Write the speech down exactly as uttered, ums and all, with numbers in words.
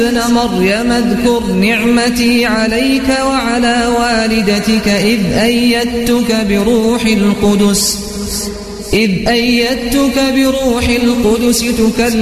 ابن مريم اذكر نعمتي عليك وعلى والدتك إذ أيدتك بروح القدس إذ أيدتك بروح القدس تكلم